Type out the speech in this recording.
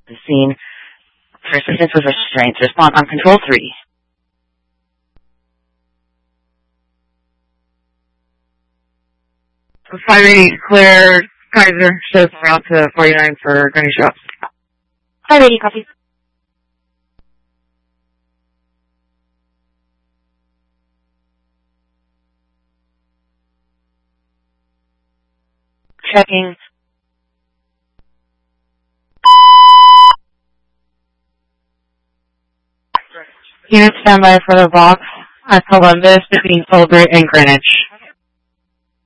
The scene for assistance with restraints. Response on control 3. .580 clear. Kaiser shows around to 49 for Gurney Shops. 580, copy. Checking. Unit standby for the box at Columbus between Celebrate and Greenwich.